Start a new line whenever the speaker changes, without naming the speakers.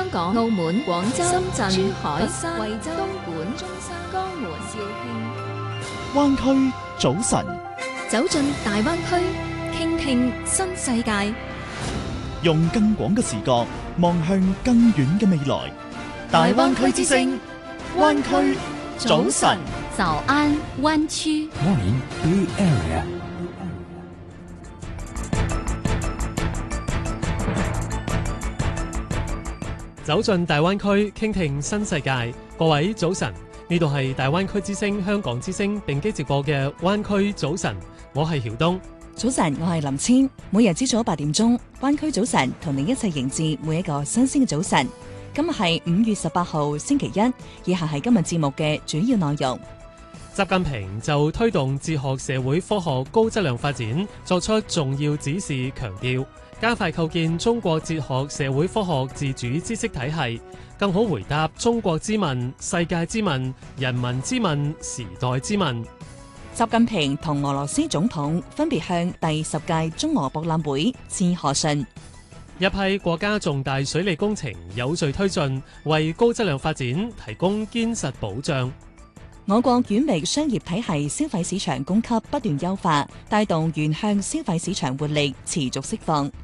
香港、澳門、廣州、深圳、珠海、佛山、惠州、東莞、中山、江門、肇慶。
灣區早晨，
走進大灣區，傾聽新世界，
用更廣嘅視角望向更遠嘅未來。大灣區之聲，灣區早晨。
早安灣區。
Morning Bay Area。走進大灣區，傾聽新世界。各位早晨，呢度係大灣區之聲、香港之聲並機直播嘅灣區早晨，我係曉東。
早晨，我係林千。每日朝早8點鐘，灣區早晨同你一齊迎接每一個新鮮嘅早晨。今日係5月18號星期一，以下係今日節目嘅主要內容。
習近平就推動哲學社會科學高質量發展作出重要指示，強調加快構建中國哲學社會科學自主知識體系，更好回答中國之問、世界之問、人民之問、時代之問。
習近平同俄羅斯總統分別向第10屆中俄博覽會致賀信。
一批國家重大水利工程有序推進，為高質量發展提供堅實保障。
我國遠域商業體系消費市場供給不斷優化，帶動沿向消費市場活力持續釋放。